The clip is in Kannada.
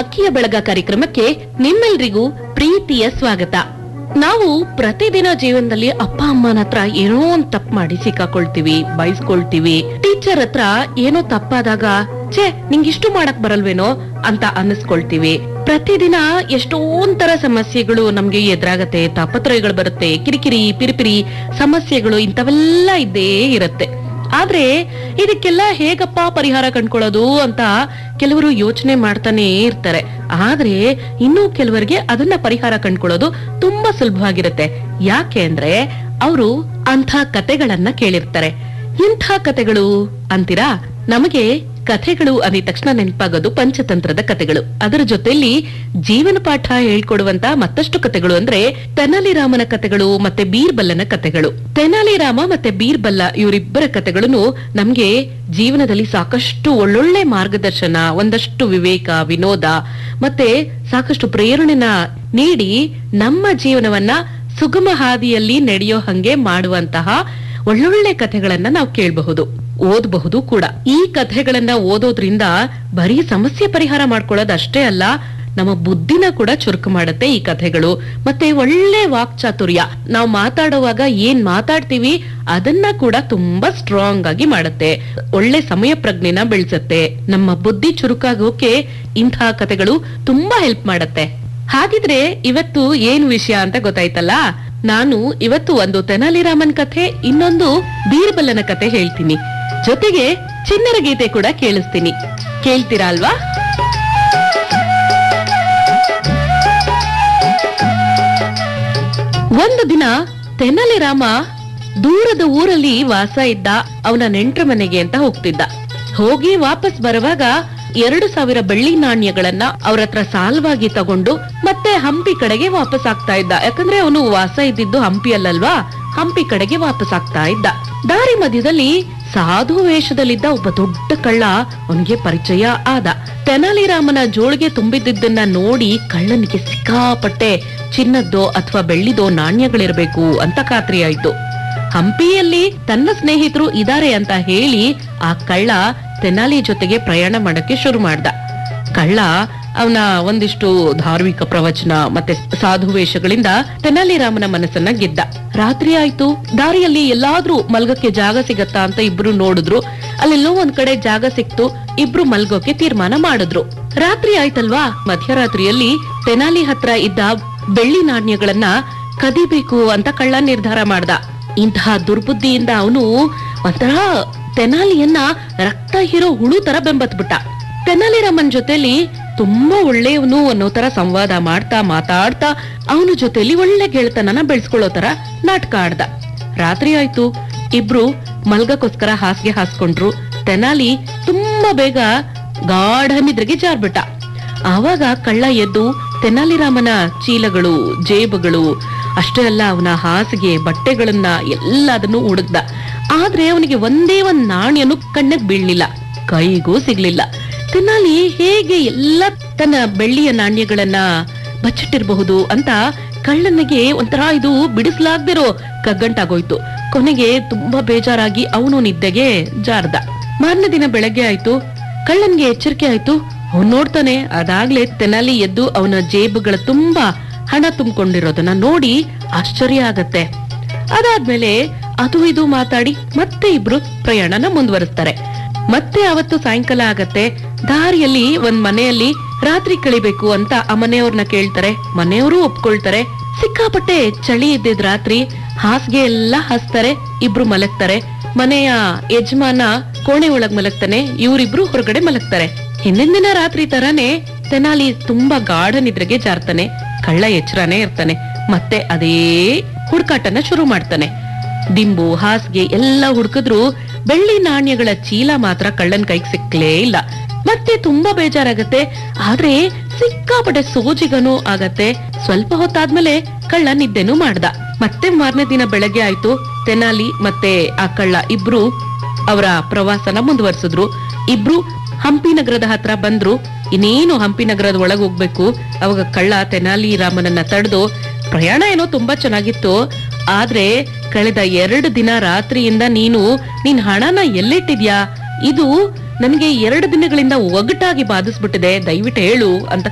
ಹಕ್ಕಿಯ ಬೆಳಗ ಕಾರ್ಯಕ್ರಮಕ್ಕೆ ನಿಮ್ಮೆಲ್ರಿಗೂ ಪ್ರೀತಿಯ ಸ್ವಾಗತ. ನಾವು ಪ್ರತಿದಿನ ಜೀವನದಲ್ಲಿ ಅಪ್ಪ ಅಮ್ಮನ ಹತ್ರ ಏನೋ ಒಂದ್ ತಪ್ಪು ಮಾಡಿ ಸಿಕ್ಕಾಕೊಳ್ತೀವಿ, ಬೈಸ್ಕೊಳ್ತೀವಿ. ಟೀಚರ್ ಹತ್ರ ಏನೋ ತಪ್ಪಾದಾಗ ಛೇ ನಿಂಗಿಷ್ಟು ಮಾಡಕ್ ಬರಲ್ವೇನೋ ಅಂತ ಅನ್ನಿಸ್ಕೊಳ್ತೀವಿ. ಪ್ರತಿದಿನ ಎಷ್ಟೊಂತರ ಸಮಸ್ಯೆಗಳು ನಮ್ಗೆ ಎದುರಾಗತ್ತೆ, ತಾಪತ್ರಯಗಳು ಬರುತ್ತೆ, ಕಿರಿಕಿರಿ ಪಿರಿಪಿರಿ ಸಮಸ್ಯೆಗಳು ಇಂಥವೆಲ್ಲ ಇದ್ದೇ ಇರುತ್ತೆ. ಆದ್ರೆ ಇದಕ್ಕೆಲ್ಲ ಹೇಗಪ್ಪ ಪರಿಹಾರ ಕಂಡ್ಕೊಳ್ಳೋದು ಅಂತ ಕೆಲವರು ಯೋಚನೆ ಮಾಡ್ತಾನೆ ಇರ್ತಾರೆ. ಆದ್ರೆ ಇನ್ನು ಕೆಲವರಿಗೆ ಅದನ್ನ ಪರಿಹಾರ ಕಂಡ್ಕೊಳ್ಳೋದು ತುಂಬಾ ಸುಲಭವಾಗಿರುತ್ತೆ. ಯಾಕೆ ಅಂದ್ರೆ ಅವರು ಅಂಥ ಕತೆಗಳನ್ನ ಕೇಳಿರ್ತಾರೆ. ಇಂಥ ಕತೆಗಳು ಅಂತೀರಾ? ನಮಗೆ ಕಥೆಗಳು ಅಂದ ತಕ್ಷಣ ನೆನಪಾಗೋದು ಪಂಚತಂತ್ರದ ಕಥೆಗಳು. ಅದರ ಜೊತೆಯಲ್ಲಿ ಜೀವನ ಪಾಠ ಹೇಳ್ಕೊಡುವಂತ ಮತ್ತಷ್ಟು ಕಥೆಗಳು ಅಂದ್ರೆ ತೆನಾಲಿ ರಾಮನ ಕಥೆಗಳು ಮತ್ತೆ ಬೀರ್ಬಲ್ಲನ ಕಥೆಗಳು. ತೆನಾಲಿ ರಾಮ ಮತ್ತೆ ಬೀರ್ಬಲ್ಲ ಇವರಿಬ್ಬರ ಕಥೆಗಳನ್ನು ನಮ್ಗೆ ಜೀವನದಲ್ಲಿ ಸಾಕಷ್ಟು ಒಳ್ಳೊಳ್ಳೆ ಮಾರ್ಗದರ್ಶನ, ಒಂದಷ್ಟು ವಿವೇಕ, ವಿನೋದ ಮತ್ತೆ ಸಾಕಷ್ಟು ಪ್ರೇರಣೆನ ನೀಡಿ ನಮ್ಮ ಜೀವನವನ್ನ ಸುಗಮ ಹಾದಿಯಲ್ಲಿ ನಡೆಯೋ ಹಂಗೆ ಮಾಡುವಂತಹ ಒಳ್ಳೊಳ್ಳೆ ಕಥೆಗಳನ್ನ ನಾವು ಕೇಳಬಹುದು, ಓದಬಹುದು ಕೂಡ. ಈ ಕಥೆಗಳನ್ನ ಓದೋದ್ರಿಂದ ಬರೀ ಸಮಸ್ಯೆ ಪರಿಹಾರ ಮಾಡ್ಕೊಳ್ಳೋದು ಅಷ್ಟೇ ಅಲ್ಲ, ನಮ್ಮ ಬುದ್ಧಿನ ಕೂಡ ಚುರುಕು ಮಾಡುತ್ತೆ ಈ ಕಥೆಗಳು. ಮತ್ತೆ ಒಳ್ಳೆ ವಾಕ್ಚಾತುರ್ಯ, ನಾವು ಮಾತಾಡುವಾಗ ಏನ್ ಮಾತಾಡ್ತೀವಿ ಅದನ್ನ ಕೂಡ ತುಂಬಾ ಸ್ಟ್ರಾಂಗ್ ಆಗಿ ಮಾಡುತ್ತೆ. ಒಳ್ಳೆ ಸಮಯ ಪ್ರಜ್ಞೆನ ಬೆಳೆಸುತ್ತೆ. ನಮ್ಮ ಬುದ್ಧಿ ಚುರುಕಾಗೋಕೆ ಇಂತಹ ಕಥೆಗಳು ತುಂಬಾ ಹೆಲ್ಪ್ ಮಾಡತ್ತೆ. ಹಾಗಿದ್ರೆ ಇವತ್ತು ಏನ್ ವಿಷಯ ಅಂತ ಗೊತ್ತಾಯ್ತಲ್ಲ. ನಾನು ಇವತ್ತು ಒಂದು ತೆನಾಲಿ ರಾಮನ್ ಕಥೆ, ಇನ್ನೊಂದು ಬೀರ್ಬಲ್ಲನ ಕಥೆ ಹೇಳ್ತೀನಿ. ಜೊತೆಗೆ ಚಿನ್ನರ ಗೀತೆ ಕೂಡ ಕೇಳಿಸ್ತೀನಿ. ಕೇಳ್ತೀರಾ ಅಲ್ವಾ? ಒಂದು ದಿನ ತೆನಾಲಿ ರಾಮ ದೂರದ ಊರಲ್ಲಿ ವಾಸ ಇದ್ದ ಅವನ ನೆಂಟ್ರ ಮನೆಗೆ ಅಂತ ಹೋಗ್ತಿದ್ದ. ಹೋಗಿ ವಾಪಸ್ ಬರುವಾಗ 2,000 ಬೆಳ್ಳಿ ನಾಣ್ಯಗಳನ್ನ ಅವ್ರ ಹತ್ರ ಸಾಲವಾಗಿ ತಗೊಂಡು ಮತ್ತೆ ಹಂಪಿ ಕಡೆಗೆ ವಾಪಸ್ ಆಗ್ತಾ ಇದ್ದ. ಯಾಕಂದ್ರೆ ಅವನು ವಾಸ ಇದ್ದಿದ್ದು ಹಂಪಿಯಲ್ಲಲ್ವಾ, ಹಂಪಿ ಕಡೆಗೆ ವಾಪಸ್ ಆಗ್ತಾ ಇದ್ದ. ದಾರಿ ಮಧ್ಯದಲ್ಲಿ ಸಾಧು ವೇಷದಲ್ಲಿದ್ದ ಒಬ್ಬ ದೊಡ್ಡ ಕಳ್ಳ ಅವನಿಗೆ ಪರಿಚಯ ಆದ. ತೆನಾಲಿ ರಾಮನ ಜೋಳಿಗೆ ತುಂಬಿದ್ದನ್ನ ನೋಡಿ ಕಳ್ಳನಿಗೆ ಸಿಕ್ಕಾಪಟ್ಟೆ ಚಿನ್ನದ್ದೋ ಅಥವಾ ಬೆಳ್ಳಿದೋ ನಾಣ್ಯಗಳಿರ್ಬೇಕು ಅಂತ ಖಾತ್ರಿ ಆಯ್ತು. ಹಂಪಿಯಲ್ಲಿ ತನ್ನ ಸ್ನೇಹಿತರು ಇದಾರೆ ಅಂತ ಹೇಳಿ ಆ ಕಳ್ಳ ತೆನಾಲಿ ಜೊತೆಗೆ ಪ್ರಯಾಣ ಮಾಡಕ್ಕೆ ಶುರು ಮಾಡ್ದ. ಕಳ್ಳ ಅವನ ಒಂದಿಷ್ಟು ಧಾರ್ಮಿಕ ಪ್ರವಚನ ಮತ್ತೆ ಸಾಧು ವೇಷಗಳಿಂದ ತೆನಾಲಿ ರಾಮನ ಮನಸ್ಸನ್ನ ಗೆದ್ದ. ರಾತ್ರಿ ಆಯ್ತು. ದಾರಿಯಲ್ಲಿ ಎಲ್ಲಾದ್ರೂ ಮಲ್ಗಕ್ಕೆ ಜಾಗ ಸಿಗತ್ತಾ ಅಂತ ಇಬ್ರು ನೋಡಿದ್ರು. ಅಲ್ಲೆಲ್ಲೋ ಒಂದ್ ಕಡೆ ಜಾಗ ಸಿಕ್ತು. ಇಬ್ರು ಮಲ್ಗೋಕೆ ತೀರ್ಮಾನ ಮಾಡಿದ್ರು. ರಾತ್ರಿ ಆಯ್ತಲ್ವಾ, ಮಧ್ಯರಾತ್ರಿಯಲ್ಲಿ ತೆನಾಲಿ ಹತ್ರ ಇದ್ದ ಬೆಳ್ಳಿ ನಾಣ್ಯಗಳನ್ನ ಕದಿಬೇಕು ಅಂತ ಕಳ್ಳ ನಿರ್ಧಾರ ಮಾಡ್ದ. ಇಂತಹ ದುರ್ಬುದ್ಧಿಯಿಂದ ಅವನು ಒಂಥರ ತೆನಾಲಿಯನ್ನ ರಕ್ತ ಹೀರೋ ಹುಳು ತರ ಬೆಂಬತ್ಬಿಟ್ಟ. ತೆನಾಲಿ ರಾಮನ್ ಜೊತೆಲಿ ತುಂಬಾ ಒಳ್ಳೆಯವನು ಅನ್ನೋ ತರ ಸಂವಾದ ಮಾಡ್ತಾ ಮಾತಾಡ್ತಾ ಅವನ ಜೊತೆಲಿ ಒಳ್ಳೆ ಗೆಳೆತನನ ಬೆಳೆಸ್ಕೊಳ್ಳೋ ತರ ನಾಟಕ ಆಡ್ದ. ರಾತ್ರಿ ಆಯ್ತು. ಇಬ್ರು ಮಲ್ಗಕ್ಕೋಸ್ಕರ ಹಾಸಿಗೆ ಹಾಸ್ಕೊಂಡ್ರು. ತೆನಾಲಿ ತುಂಬಾ ಬೇಗ ಗಾಢ ನಿದ್ರೆಗೆ ಜಾರ್ಬಿಟ್ಟ. ಆವಾಗ ಕಳ್ಳ ಎದ್ದು ತೆನಾಲಿ ರಾಮನ ಚೀಲಗಳು, ಜೇಬುಗಳು, ಅಷ್ಟೇ ಅಲ್ಲ ಅವನ ಹಾಸಿಗೆ, ಬಟ್ಟೆಗಳನ್ನ ಎಲ್ಲದನ್ನು ಹುಡುಕ್ದ. ಆದ್ರೆ ಅವನಿಗೆ ಒಂದೇ ಒಂದ್ ನಾಣ್ಯನು ಕಣ್ಣಿಗೆ ಬೀಳ್ಲಿಲ್ಲ, ಕೈಗೂ ಸಿಗ್ಲಿಲ್ಲ. ತೆನಾಲಿ ಹೇಗೆ ಎಲ್ಲ ತನ್ನ ಬೆಳ್ಳಿಯ ನಾಣ್ಯಗಳನ್ನ ಬಚ್ಚಿಟ್ಟಿರಬಹುದು ಅಂತ ಕಳ್ಳನಿಗೆ ಒಂಥರ ಇದು ಬಿಡಿಸ್ಲಾಗ್ದಿರೋ ಕಗ್ಗಂಟಾಗೋಯ್ತು. ಕೊನೆಗೆ ತುಂಬಾ ಬೇಜಾರಾಗಿ ಅವನು ನಿದ್ದೆಗೆ ಜಾರ್ದ. ಮಾರನೇ ದಿನ ಬೆಳಗ್ಗೆ ಆಯ್ತು. ಕಳ್ಳನ್ಗೆ ಎಚ್ಚರಿಕೆ ಆಯ್ತು. ಅವನ್ ನೋಡ್ತಾನೆ, ಅದಾಗ್ಲೇ ತೆನಾಲಿ ಎದ್ದು ಅವನ ಜೇಬುಗಳ ತುಂಬಾ ಹಣ ತುಂಬಿಕೊಂಡಿರೋದನ್ನ ನೋಡಿ ಆಶ್ಚರ್ಯ ಆಗತ್ತೆ. ಅದಾದ್ಮೇಲೆ ಅದು ಇದು ಮಾತಾಡಿ ಮತ್ತೆ ಇಬ್ರು ಪ್ರಯಾಣನ ಮುಂದುವರಿಸ್ತಾರೆ. ಮತ್ತೆ ಅವತ್ತು ಸಾಯಂಕಾಲ ಆಗತ್ತೆ. ದಾರಿಯಲ್ಲಿ ಒಂದ್ ಮನೆಯಲ್ಲಿ ರಾತ್ರಿ ಕಳಿಬೇಕು ಅಂತ ಆ ಮನೆಯವ್ರನ್ನ ಕೇಳ್ತಾರೆ. ಮನೆಯವರು ಒಪ್ಕೊಳ್ತಾರೆ. ಸಿಕ್ಕಾಪಟ್ಟೆ ಚಳಿ ಇದ್ದಿದ್ ರಾತ್ರಿ. ಹಾಸಿಗೆ ಎಲ್ಲ ಹಾಸ್ತಾರೆ. ಇಬ್ರು ಮಲಗ್ತಾರೆ. ಮನೆಯ ಯಜಮಾನ ಕೋಣೆ ಒಳಗ್ ಮಲಗ್ತಾನೆ, ಇವರಿಬ್ರು ಹೊರಗಡೆ ಮಲಗ್ತಾರೆ. ಹಿಂದಿನ ದಿನ ರಾತ್ರಿ ತರಾನೇ ತೆನಾಲಿ ತುಂಬಾ ಗಾಢ ನಿದ್ರೆಗೆ ಜಾರ್ತಾನೆ. ಕಳ್ಳ ಎಚ್ಚರನೇ ಇರ್ತಾನೆ. ಮತ್ತೆ ಅದೇ ಹುಡುಕಾಟನ ಶುರು ಮಾಡ್ತಾನೆ. ದಿಂಬು, ಹಾಸಿಗೆ ಎಲ್ಲ ಹುಡುಕಿದ್ರು ಬೆಳ್ಳಿ ನಾಣ್ಯಗಳ ಚೀಲ ಮಾತ್ರ ಕಳ್ಳನ್ ಕೈಗೆ ಸಿಕ್ಲೇ ಇಲ್ಲ. ಮತ್ತೆ ತುಂಬಾ ಬೇಜಾರಾಗತ್ತೆ. ಆದ್ರೆ ಸಿಕ್ಕಾಪಟ್ಟೆ ಸೋಜಿಗನೂ ಆಗತ್ತೆ. ಸ್ವಲ್ಪ ಹೊತ್ತಾದ್ಮೇಲೆ ಕಳ್ಳ ನಿದ್ದೆನೂ ಮಾಡ್ದ. ಮತ್ತೆ ಮಾರನೇ ದಿನ ಬೆಳಗ್ಗೆ ಆಯ್ತು. ತೆನಾಲಿ ಮತ್ತೆ ಆ ಕಳ್ಳ ಇಬ್ರು ಅವರ ಪ್ರವಾಸನ ಮುಂದುವರಿಸಿದ್ರು. ಇಬ್ರು ಹಂಪಿ ನಗರದ ಹತ್ರ ಬಂದ್ರು. ಇನ್ನೇನು ಹಂಪಿ ನಗರದ ಒಳಗ್ ಹೋಗ್ಬೇಕು. ಅವಾಗ ಕಳ್ಳ ತೆನಾಲಿ ರಾಮನನ್ನ ತಡೆದು, ಪ್ರಯಾಣ ಏನೋ ತುಂಬಾ ಚೆನ್ನಾಗಿತ್ತು, ಆದ್ರೆ ಕಳೆದ 2 ದಿನ ರಾತ್ರಿಯಿಂದ ನಿನ್ ಹಣನ ಎಲ್ಲಿಟ್ಟಿದ್ಯಾ? ಇದು ನನಗೆ 2 ದಿನಗಳಿಂದ ಒಗಟಾಗಿ ಬಾಧಿಸ್ಬಿಟ್ಟಿದೆ, ದಯವಿಟ್ಟು ಹೇಳು ಅಂತ